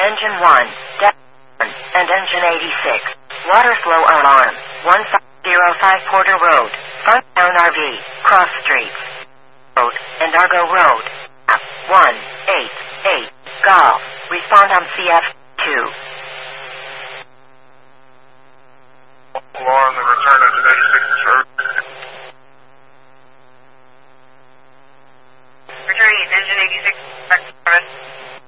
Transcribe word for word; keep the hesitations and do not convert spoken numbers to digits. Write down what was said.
Engine one, Deck one, and Engine eighty-six. Water flow alarm. one five zero five Porter Road, Funktown R V, Cross Streets. Road, and Argo Road. one eight eight, Golf. Respond on C F two.